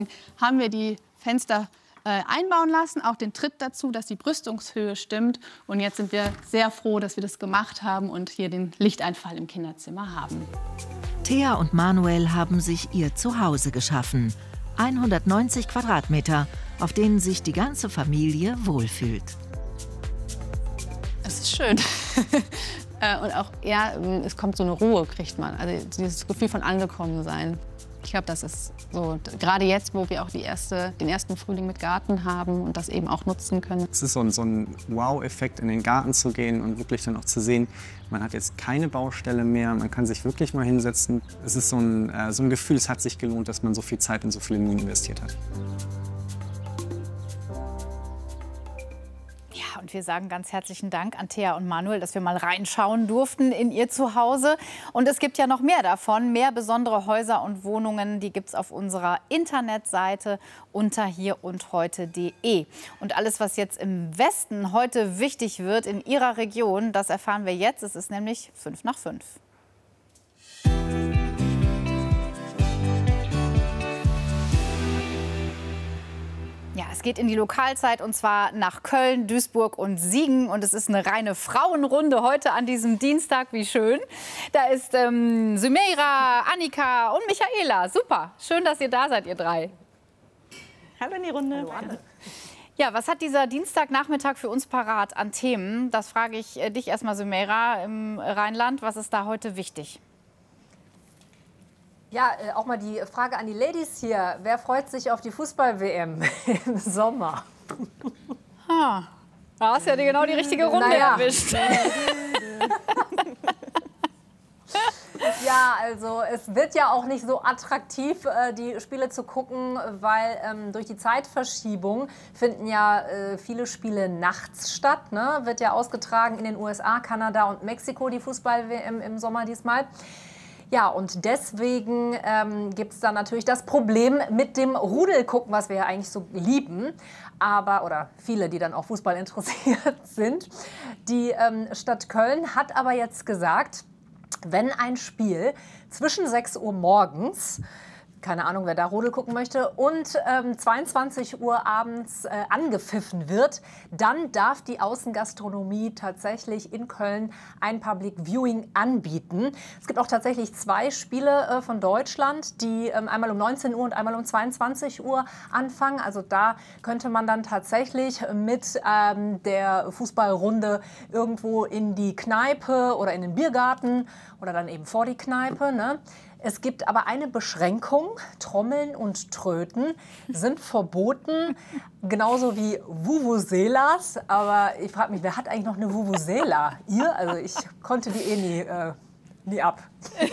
haben wir die Fenster einbauen lassen, auch den Tritt dazu, dass die Brüstungshöhe stimmt. Und jetzt sind wir sehr froh, dass wir das gemacht haben und hier den Lichteinfall im Kinderzimmer haben. Thea und Manuel haben sich ihr Zuhause geschaffen. 190 Quadratmeter, auf denen sich die ganze Familie wohlfühlt. Es ist schön. Und auch es kommt so eine Ruhe, kriegt man. Also dieses Gefühl von angekommen sein. Ich glaube, das ist so, gerade jetzt, wo wir auch den ersten Frühling mit Garten haben und das eben auch nutzen können. Es ist so ein Wow-Effekt, in den Garten zu gehen und wirklich dann auch zu sehen, man hat jetzt keine Baustelle mehr, man kann sich wirklich mal hinsetzen. Es ist so ein Gefühl, es hat sich gelohnt, dass man so viel Zeit in so viele Minuten investiert hat. Und wir sagen ganz herzlichen Dank an Thea und Manuel, dass wir mal reinschauen durften in ihr Zuhause. Und es gibt ja noch mehr davon, mehr besondere Häuser und Wohnungen, die gibt es auf unserer Internetseite unter hierundheute.de. Und alles, was jetzt im Westen heute wichtig wird in Ihrer Region, das erfahren wir jetzt. Es ist nämlich 5 nach 5. Ja, es geht in die Lokalzeit und zwar nach Köln, Duisburg und Siegen. Und es ist eine reine Frauenrunde heute an diesem Dienstag. Wie schön. Da ist Sümeira, Annika und Michaela. Super. Schön, dass ihr da seid, ihr drei. Hallo in die Runde. Hallo, Anne. Ja, was hat dieser Dienstagnachmittag für uns parat an Themen? Das frage ich dich erstmal, Sümeira, im Rheinland. Was ist da heute wichtig? Ja, auch mal die Frage an die Ladies hier. Wer freut sich auf die Fußball-WM im Sommer? Da hast du ja genau die richtige Runde erwischt. Ja, also es wird ja auch nicht so attraktiv, die Spiele zu gucken, weil durch die Zeitverschiebung finden ja viele Spiele nachts statt. Ne? Wird ja ausgetragen in den USA, Kanada und Mexiko, die Fußball-WM im Sommer diesmal. Ja, und deswegen gibt es dann natürlich das Problem mit dem Rudelgucken, was wir ja eigentlich so lieben. Oder viele, die dann auch Fußball interessiert sind. Die Stadt Köln hat aber jetzt gesagt, wenn ein Spiel zwischen 6 Uhr morgens, keine Ahnung, wer da Rudel gucken möchte, und 22 Uhr abends angepfiffen wird, dann darf die Außengastronomie tatsächlich in Köln ein Public Viewing anbieten. Es gibt auch tatsächlich 2 Spiele von Deutschland, die einmal um 19 Uhr und einmal um 22 Uhr anfangen. Also da könnte man dann tatsächlich mit der Fußballrunde irgendwo in die Kneipe oder in den Biergarten oder dann eben vor die Kneipe, ne? Es gibt aber eine Beschränkung. Trommeln und Tröten sind verboten, genauso wie Vuvuzelas. Aber ich frage mich, wer hat eigentlich noch eine Vuvuzela? Ihr? Also ich konnte die nie ab.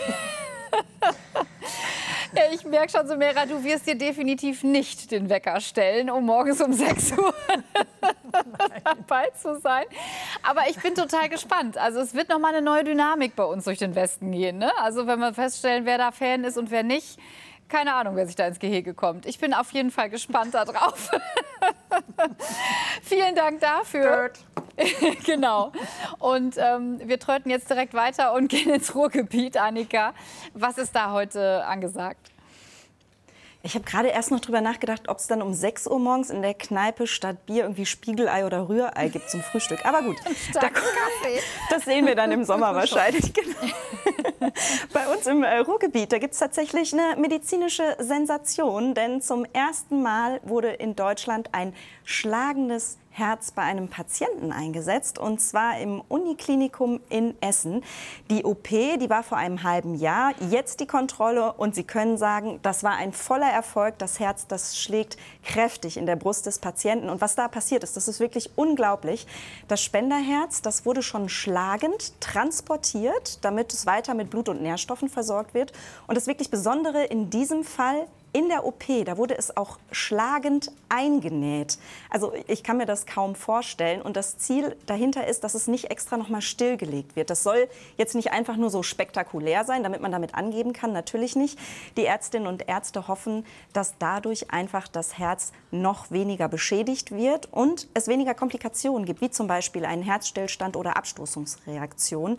Ja, ich merke schon, Sümeira, du wirst dir definitiv nicht den Wecker stellen, um morgens um 6 Uhr dabei zu sein. Aber ich bin total gespannt. Also es wird noch mal eine neue Dynamik bei uns durch den Westen gehen, ne? Also wenn wir feststellen, wer da Fan ist und wer nicht, keine Ahnung, wer sich da ins Gehege kommt. Ich bin auf jeden Fall gespannt darauf. Vielen Dank dafür. Genau. Und wir tröten jetzt direkt weiter und gehen ins Ruhrgebiet, Annika. Was ist da heute angesagt? Ich habe gerade erst noch drüber nachgedacht, ob es dann um 6 Uhr morgens in der Kneipe statt Bier irgendwie Spiegelei oder Rührei gibt zum Frühstück. Aber gut, das sehen wir dann im Sommer wahrscheinlich. Genau. Bei uns im Ruhrgebiet, da gibt es tatsächlich eine medizinische Sensation. Denn zum ersten Mal wurde in Deutschland ein schlagendes Herz bei einem Patienten eingesetzt, und zwar im Uniklinikum in Essen. Die OP, die war vor einem halben Jahr, jetzt die Kontrolle, und Sie können sagen, das war ein voller Erfolg. Das Herz, das schlägt kräftig in der Brust des Patienten, und was da passiert ist, das ist wirklich unglaublich. Das Spenderherz, das wurde schon schlagend transportiert, damit es weiter mit Blut und Nährstoffen versorgt wird, und das wirklich Besondere in diesem Fall: in der OP, da wurde es auch schlagend eingenäht. Also ich kann mir das kaum vorstellen. Und das Ziel dahinter ist, dass es nicht extra noch mal stillgelegt wird. Das soll jetzt nicht einfach nur so spektakulär sein, damit man damit angeben kann. Natürlich nicht. Die Ärztinnen und Ärzte hoffen, dass dadurch einfach das Herz noch weniger beschädigt wird und es weniger Komplikationen gibt, wie zum Beispiel einen Herzstillstand oder Abstoßungsreaktion.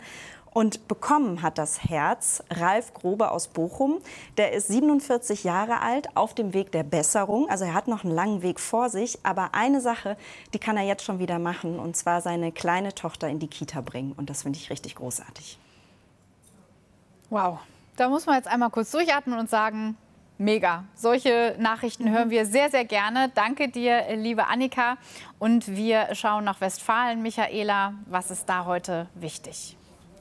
Und bekommen hat das Herz Ralf Grobe aus Bochum. Der ist 47 Jahre alt, auf dem Weg der Besserung. Also er hat noch einen langen Weg vor sich. Aber eine Sache, die kann er jetzt schon wieder machen. Und zwar seine kleine Tochter in die Kita bringen. Und das finde ich richtig großartig. Wow, da muss man jetzt einmal kurz durchatmen und sagen, mega. Solche Nachrichten hören wir sehr, sehr gerne. Danke dir, liebe Annika. Und wir schauen nach Westfalen. Michaela, was ist da heute wichtig?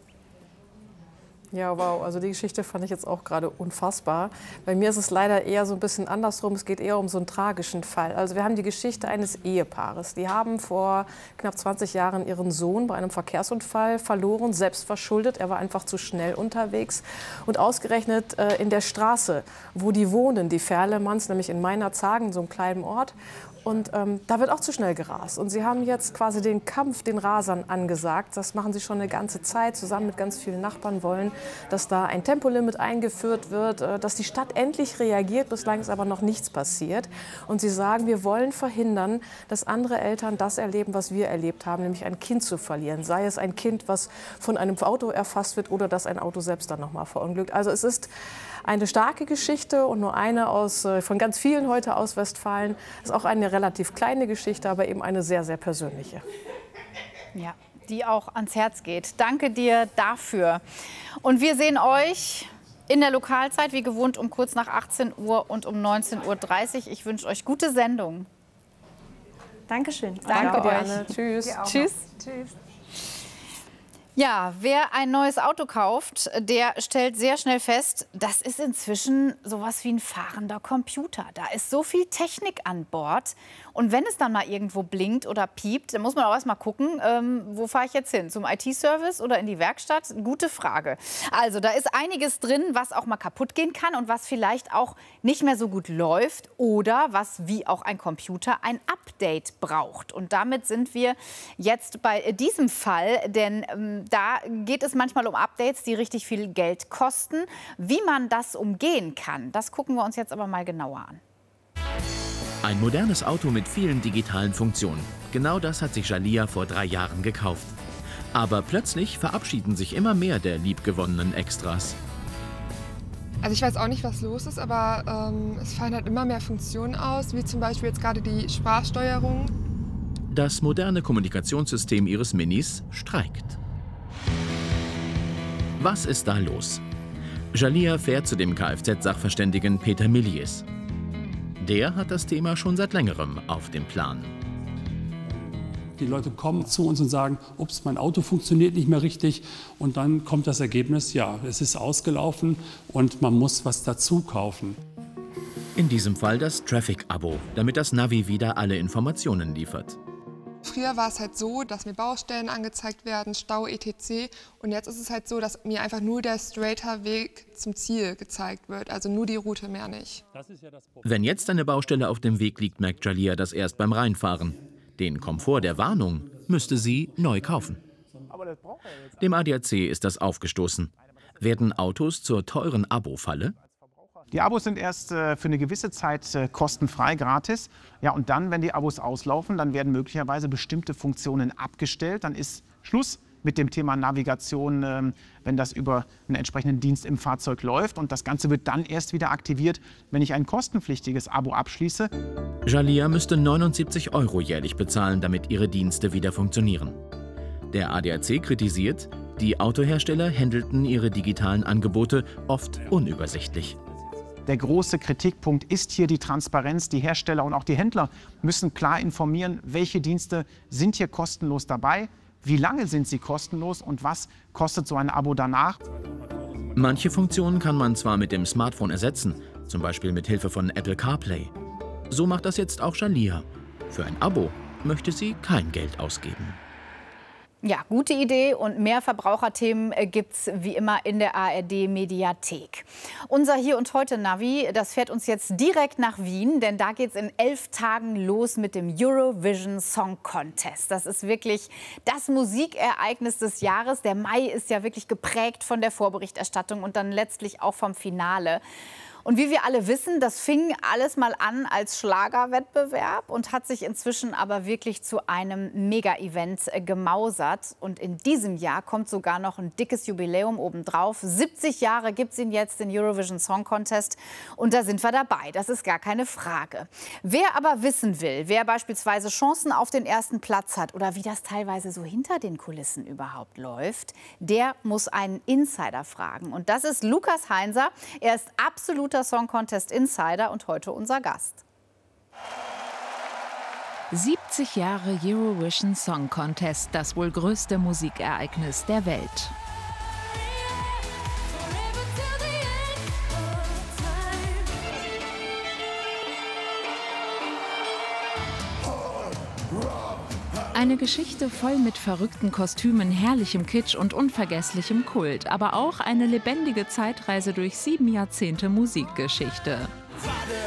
Ja, wow, also die Geschichte fand ich jetzt auch gerade unfassbar. Bei mir ist es leider eher so ein bisschen andersrum. Es geht eher um so einen tragischen Fall. Also wir haben die Geschichte eines Ehepaares. Die haben vor knapp 20 Jahren ihren Sohn bei einem Verkehrsunfall verloren, selbst verschuldet. Er war einfach zu schnell unterwegs. Und ausgerechnet in der Straße, wo die wohnen, die Ferlemanns, nämlich in Meinerzhagen, so einem kleinen Ort. Und da wird auch zu schnell gerast. Und sie haben jetzt quasi den Kampf den Rasern angesagt. Das machen sie schon eine ganze Zeit, zusammen mit ganz vielen Nachbarn wollen, dass da ein Tempolimit eingeführt wird, dass die Stadt endlich reagiert. Bislang ist aber noch nichts passiert. Und sie sagen, wir wollen verhindern, dass andere Eltern das erleben, was wir erlebt haben, nämlich ein Kind zu verlieren. Sei es ein Kind, was von einem Auto erfasst wird oder dass ein Auto selbst dann noch mal verunglückt. Also es ist eine starke Geschichte und nur eine von ganz vielen heute aus Westfalen. Es ist auch eine relativ kleine Geschichte, aber eben eine sehr, sehr persönliche. Ja, die auch ans Herz geht. Danke dir dafür. Und wir sehen euch in der Lokalzeit, wie gewohnt, um kurz nach 18 Uhr und um 19:30 Uhr. Ich wünsche euch gute Sendung. Dankeschön. Danke euch. Anne. Tschüss. Tschüss. Tschüss. Ja, wer ein neues Auto kauft, der stellt sehr schnell fest, das ist inzwischen sowas wie ein fahrender Computer. Da ist so viel Technik an Bord. Und wenn es dann mal irgendwo blinkt oder piept, dann muss man auch erst mal gucken, wo fahre ich jetzt hin? Zum IT-Service oder in die Werkstatt? Gute Frage. Also da ist einiges drin, was auch mal kaputt gehen kann und was vielleicht auch nicht mehr so gut läuft oder was wie auch ein Computer ein Update braucht. Und damit sind wir jetzt bei diesem Fall, denn da geht es manchmal um Updates, die richtig viel Geld kosten. Wie man das umgehen kann, das gucken wir uns jetzt aber mal genauer an. Ein modernes Auto mit vielen digitalen Funktionen. Genau das hat sich Jalia vor 3 Jahren gekauft. Aber plötzlich verabschieden sich immer mehr der liebgewonnenen Extras. Also ich weiß auch nicht, was los ist, aber es fallen halt immer mehr Funktionen aus, wie zum Beispiel jetzt gerade die Sprachsteuerung. Das moderne Kommunikationssystem ihres Minis streikt. Was ist da los? Jalia fährt zu dem Kfz-Sachverständigen Peter Millies. Der hat das Thema schon seit längerem auf dem Plan. Die Leute kommen zu uns und sagen, ups, mein Auto funktioniert nicht mehr richtig. Und dann kommt das Ergebnis, ja, es ist ausgelaufen und man muss was dazu kaufen. In diesem Fall das Traffic-Abo, damit das Navi wieder alle Informationen liefert. Früher war es halt so, dass mir Baustellen angezeigt werden, Stau etc. Und jetzt ist es halt so, dass mir einfach nur der straighter Weg zum Ziel gezeigt wird, also nur die Route, mehr nicht. Wenn jetzt eine Baustelle auf dem Weg liegt, merkt Jalia das erst beim Reinfahren. Den Komfort der Warnung müsste sie neu kaufen. Dem ADAC ist das aufgestoßen. Werden Autos zur teuren Abo-Falle? Die Abos sind erst für eine gewisse Zeit kostenfrei, gratis. Ja, und dann, wenn die Abos auslaufen, dann werden möglicherweise bestimmte Funktionen abgestellt. Dann ist Schluss mit dem Thema Navigation, wenn das über einen entsprechenden Dienst im Fahrzeug läuft. Und das Ganze wird dann erst wieder aktiviert, wenn ich ein kostenpflichtiges Abo abschließe. Jalia müsste 79 € jährlich bezahlen, damit ihre Dienste wieder funktionieren. Der ADAC kritisiert, die Autohersteller handelten ihre digitalen Angebote oft unübersichtlich. Der große Kritikpunkt ist hier die Transparenz. Die Hersteller und auch die Händler müssen klar informieren, welche Dienste sind hier kostenlos dabei, wie lange sind sie kostenlos und was kostet so ein Abo danach. Manche Funktionen kann man zwar mit dem Smartphone ersetzen, zum Beispiel mit Hilfe von Apple CarPlay. So macht das jetzt auch Jalia. Für ein Abo möchte sie kein Geld ausgeben. Ja, gute Idee und mehr Verbraucherthemen gibt's wie immer in der ARD-Mediathek. Unser Hier und Heute Navi, das fährt uns jetzt direkt nach Wien, denn da geht's in 11 Tagen los mit dem Eurovision Song Contest. Das ist wirklich das Musikereignis des Jahres. Der Mai ist ja wirklich geprägt von der Vorberichterstattung und dann letztlich auch vom Finale. Und wie wir alle wissen, das fing alles mal an als Schlagerwettbewerb und hat sich inzwischen aber wirklich zu einem Mega-Event gemausert. Und in diesem Jahr kommt sogar noch ein dickes Jubiläum obendrauf. 70 Jahre gibt es ihn jetzt, den Eurovision Song Contest. Und da sind wir dabei, das ist gar keine Frage. Wer aber wissen will, wer beispielsweise Chancen auf den ersten Platz hat oder wie das teilweise so hinter den Kulissen überhaupt läuft, der muss einen Insider fragen. Und das ist Lukas Heinser. Er ist absoluter Song Contest Insider und heute unser Gast. 70 Jahre Eurovision Song Contest, das wohl größte Musikereignis der Welt. Eine Geschichte voll mit verrückten Kostümen, herrlichem Kitsch und unvergesslichem Kult. Aber auch eine lebendige Zeitreise durch 7 Jahrzehnte Musikgeschichte.